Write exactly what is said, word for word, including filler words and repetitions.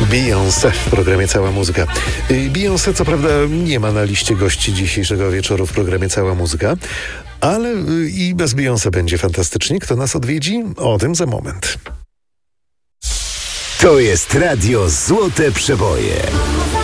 Beyoncé w programie Cała Muzyka. Beyoncé co prawda nie ma na liście gości dzisiejszego wieczoru w programie Cała Muzyka, ale i bez Beyoncé będzie fantastycznie. Kto nas odwiedzi? O tym za moment. To jest Radio Złote Przeboje.